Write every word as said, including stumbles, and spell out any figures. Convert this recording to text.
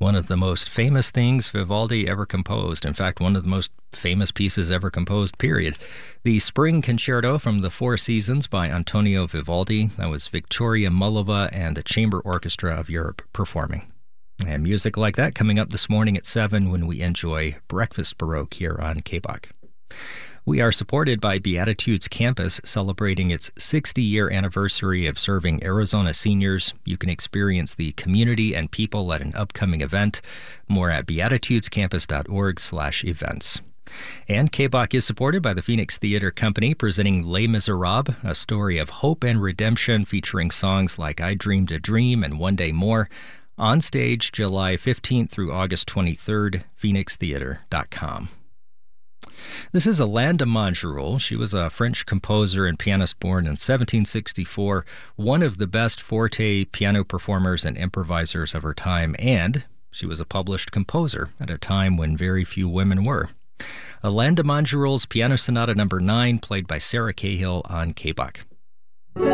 One of the most famous things Vivaldi ever composed. In fact, one of the most famous pieces ever composed, period. The Spring Concerto from the Four Seasons by Antonio Vivaldi. That was Victoria Mullova and the Chamber Orchestra of Europe performing. And music like that coming up this morning at seven when we enjoy Breakfast Baroque here on K B O C. We are supported by Beatitudes Campus, celebrating its sixty-year anniversary of serving Arizona seniors. You can experience the community and people at an upcoming event. More at beatitudescampus.org slash events. And K B O C is supported by the Phoenix Theater Company, presenting Les Miserables, a story of hope and redemption featuring songs like I Dreamed a Dream and One Day More. On stage July fifteenth through August twenty-third, phoenix theater dot com. This is Alain de Montgeroul. She was a French composer and pianist born in seventeen sixty-four, one of the best forte piano performers and improvisers of her time, and she was a published composer at a time when very few women were. Alain de Montgeroul's Piano Sonata Number nine, played by Sarah Cahill on K B O C.